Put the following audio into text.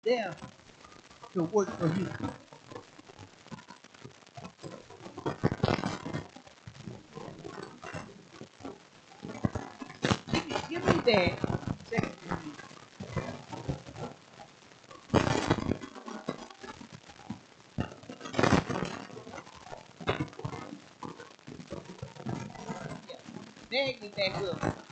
there to work for you. Give me that. Second Corinthians. Yeah. Bag me back up.